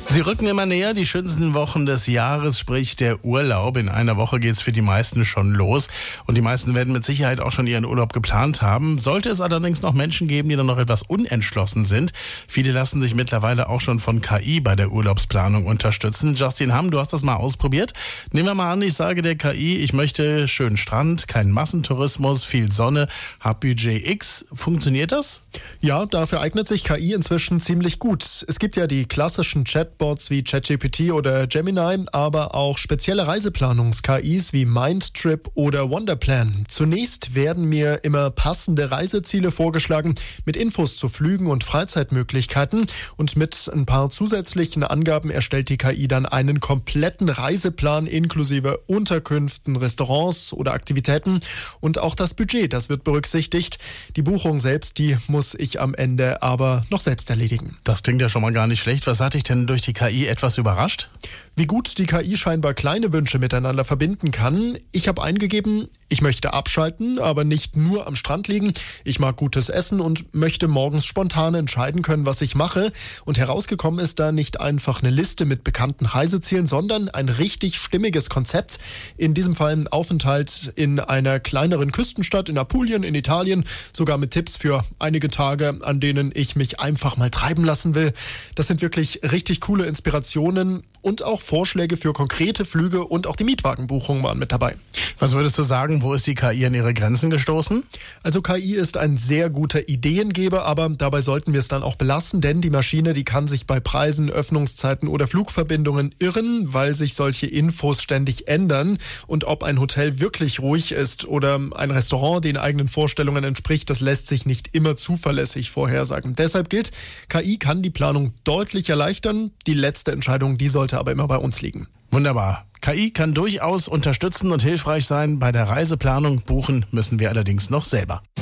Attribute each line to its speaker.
Speaker 1: Sie rücken immer näher, die schönsten Wochen des Jahres, sprich der Urlaub. In einer Woche geht's für die meisten schon los und die meisten werden mit Sicherheit auch schon ihren Urlaub geplant haben. Sollte es allerdings noch Menschen geben, die dann noch etwas unentschlossen sind. Viele lassen sich mittlerweile auch schon von KI bei der Urlaubsplanung unterstützen. Justin Hamm, du hast das mal ausprobiert. Nehmen wir mal an, ich sage der KI, ich möchte schönen Strand, keinen Massentourismus, viel Sonne, hab Budget X. Funktioniert das?
Speaker 2: Ja, dafür eignet sich KI inzwischen ziemlich gut. Es gibt ja die klassischen Chatbots wie ChatGPT oder Gemini, aber auch spezielle Reiseplanungs-KIs wie Mindtrip oder Wonderplan. Zunächst werden mir immer passende Reiseziele vorgeschlagen mit Infos zu Flügen und Freizeitmöglichkeiten und mit ein paar zusätzlichen Angaben erstellt die KI dann einen kompletten Reiseplan inklusive Unterkünften, Restaurants oder Aktivitäten und auch das Budget, das wird berücksichtigt. Die Buchung selbst, die muss ich am Ende aber noch selbst erledigen.
Speaker 1: Das klingt ja schon mal gar nicht schlecht. Was hat dich denn durch die KI etwas überrascht?
Speaker 2: Wie gut die KI scheinbar kleine Wünsche miteinander verbinden kann. Ich habe eingegeben, ich möchte abschalten, aber nicht nur am Strand liegen. Ich mag gutes Essen und möchte morgens spontan entscheiden können, was ich mache. Und herausgekommen ist da nicht einfach eine Liste mit bekannten Reisezielen, sondern ein richtig stimmiges Konzept. In diesem Fall ein Aufenthalt in einer kleineren Küstenstadt in Apulien in Italien, sogar mit Tipps für einige Tage, an denen ich mich einfach mal treiben lassen will. Das sind wirklich richtig coole Inspirationen und auch Vorschläge für konkrete Flüge und auch die Mietwagenbuchungen waren mit dabei.
Speaker 1: Was würdest du sagen, wo ist die KI an ihre Grenzen gestoßen?
Speaker 2: Also KI ist ein sehr guter Ideengeber, aber dabei sollten wir es dann auch belassen, denn die Maschine, die kann sich bei Preisen, Öffnungszeiten oder Flugverbindungen irren, weil sich solche Infos ständig ändern. Und ob ein Hotel wirklich ruhig ist oder ein Restaurant den eigenen Vorstellungen entspricht, das lässt sich nicht immer zuverlässig vorhersagen. Deshalb gilt, KI kann die Planung deutlich erleichtern. Die letzte Entscheidung, die sollte aber immer bei uns liegen.
Speaker 1: Wunderbar. KI kann durchaus unterstützen und hilfreich sein. Bei der Reiseplanung buchen müssen wir allerdings noch selber.